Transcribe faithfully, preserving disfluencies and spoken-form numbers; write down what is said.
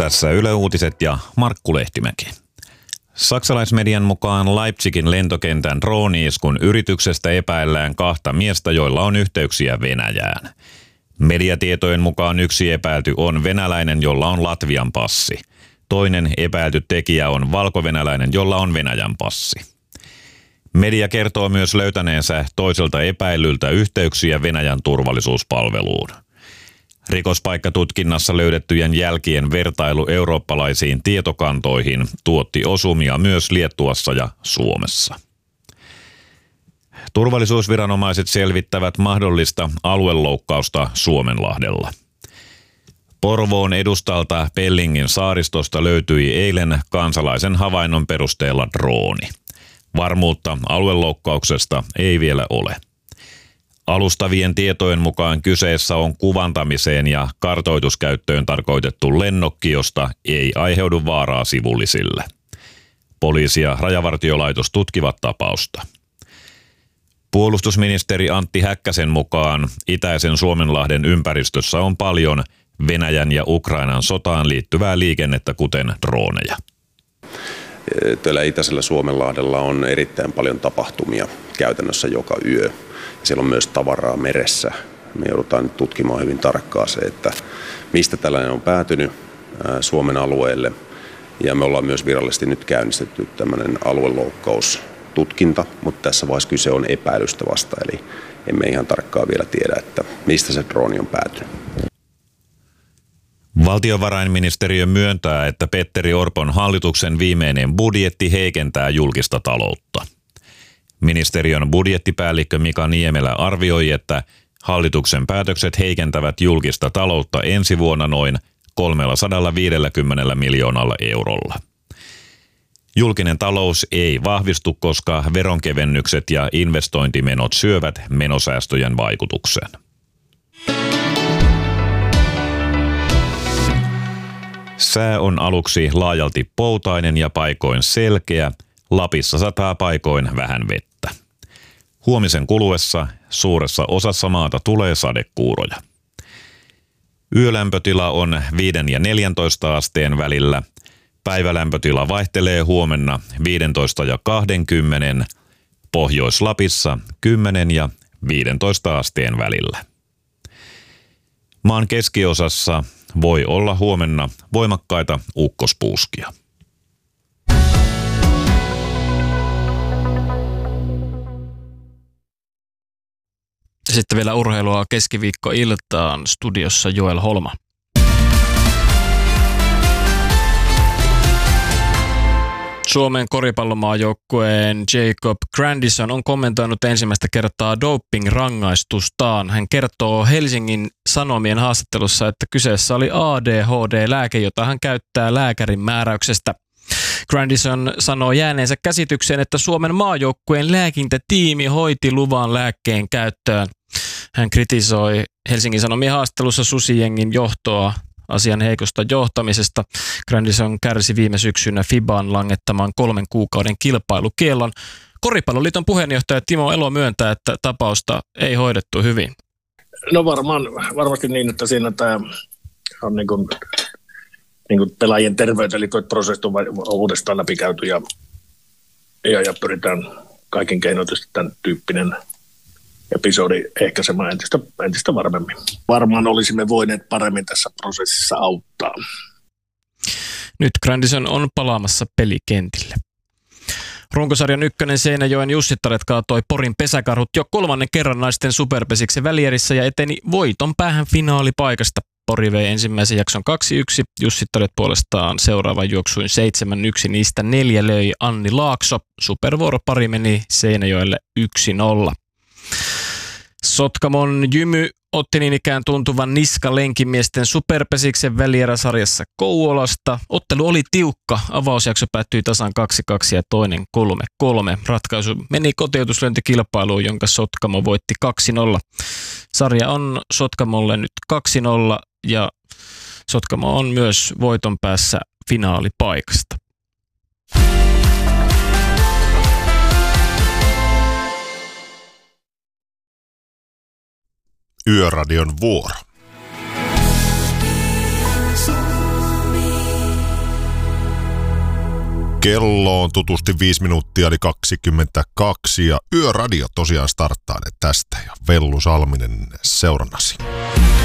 Tässä Yle Uutiset ja Markku Lehtimäki. Saksalaismedian mukaan Leipzigin lentokentän drooni-iskun yrityksestä epäillään kahta miestä, joilla on yhteyksiä Venäjään. Mediatietojen mukaan yksi epäilty on venäläinen, jolla on Latvian passi. Toinen epäilty tekijä on valkovenäläinen, jolla on Venäjän passi. Media kertoo myös löytäneensä toiselta epäillyltä yhteyksiä Venäjän turvallisuuspalveluun. Rikospaikkatutkinnassa löydettyjen jälkien vertailu eurooppalaisiin tietokantoihin tuotti osumia myös Liettuassa ja Suomessa. Turvallisuusviranomaiset selvittävät mahdollista alueloukkausta Suomenlahdella. Porvoon edustalta Pellingin saaristosta löytyi eilen kansalaisen havainnon perusteella drooni. Varmuutta alueloukkauksesta ei vielä ole. Alustavien tietojen mukaan kyseessä on kuvantamiseen ja kartoituskäyttöön tarkoitettu lennokki, josta ei aiheudu vaaraa sivullisille. Poliisi ja Rajavartiolaitos tutkivat tapausta. Puolustusministeri Antti Häkkäsen mukaan itäisen Suomenlahden ympäristössä on paljon Venäjän ja Ukrainan sotaan liittyvää liikennettä, kuten droneja. Tällä itäisellä Suomenlahdella on erittäin paljon tapahtumia käytännössä joka yö. Siellä on myös tavaraa meressä. Me joudutaan nyt tutkimaan hyvin tarkkaan se, että mistä tällainen on päätynyt Suomen alueelle. Ja me ollaan myös virallisesti nyt käynnistetty tämmöinen alueloukkaustutkinta, mutta tässä vaiheessa kyse on epäilystä vasta, eli emme ihan tarkkaan vielä tiedä, että mistä se drooni on päätynyt. Valtiovarainministeriö myöntää, että Petteri Orpon hallituksen viimeinen budjetti heikentää julkista taloutta. Ministeriön budjettipäällikkö Mika Niemelä arvioi, että hallituksen päätökset heikentävät julkista taloutta ensi vuonna noin kolmesataaviisikymmentä miljoonalla eurolla. Julkinen talous ei vahvistu, koska veronkevennykset ja investointimenot syövät menosäästöjen vaikutuksen. Sää on aluksi laajalti poutainen ja paikoin selkeä. Lapissa sataa paikoin vähän vettä. Huomisen kuluessa suuressa osassa maata tulee sadekuuroja. Yölämpötila on viiden ja neljäntoista asteen välillä. Päivälämpötila vaihtelee huomenna viisitoista ja kaksikymmentä, Pohjois-Lapissa kymmenen ja viisitoista asteen välillä. Maan keskiosassa voi olla huomenna voimakkaita ukkospuuskia. Sitten vielä urheilua keskiviikkoiltaan, studiossa Joel Holma. Suomen koripallomaajoukkueen Jacob Grandison on kommentoinut ensimmäistä kertaa doping-rangaistustaan. Hän kertoo Helsingin Sanomien haastattelussa, että kyseessä oli A D H D-lääke, jota hän käyttää lääkärin määräyksestä. Grandison sanoo jääneensä käsitykseen, että Suomen maajoukkueen lääkintätiimi hoiti luvan lääkkeen käyttöön. Hän kritisoi Helsingin Sanomien haastattelussa susijengin johtoa asian heikosta johtamisesta. Grandison kärsi viime syksynä FIBAn langettaman kolmen kuukauden kilpailukiellon. Koripalloliiton puheenjohtaja Timo Elo myöntää, että tapausta ei hoidettu hyvin. No varmaan, varmasti niin, että siinä tämä on niin kuin, niin kuin pelaajien terveyteen liittyvät prosessit on uudestaan läpikäyty ja, ja, ja pyritään kaikin keinoin tämän tyyppinen episodi ehkäisemään entistä, entistä varmemmin. Varmaan olisimme voineet paremmin tässä prosessissa auttaa. Nyt Grandison on palaamassa pelikentille. Runkosarjan ykkönen Seinäjoen Jussittaret kaatoi Porin Pesäkarhut jo kolmannen kerran naisten superpesiksen välierissä ja eteni voiton päähän finaalipaikasta. Pori vei ensimmäisen jakson kaksi yksi, Jussittaret puolestaan seuraavan juoksuin seitsemän yksi, niistä neljä löi Anni Laakso. Supervuoropari meni Seinäjoelle yksi nolla. Sotkamon Jymy otti niin ikään tuntuvan niskalenkimiesten superpesiksen välieräsarjassa Kouvolasta. Ottelu oli tiukka. Avausjakso päättyi tasan kaksi kaksi ja toinen kolme kolme. Ratkaisu meni kotiutuslyöntikilpailuun, jonka Sotkamo voitti kaksi nolla. Sarja on Sotkamolle nyt kaksi nolla ja Sotkamo on myös voiton päässä finaalipaikasta. Yöradion vuoro. Kello on tutusti viisi minuuttia eli kaksikymmentäkaksi ja Yöradio tosiaan starttaa tästä ja Vellu Salminen seurannasi.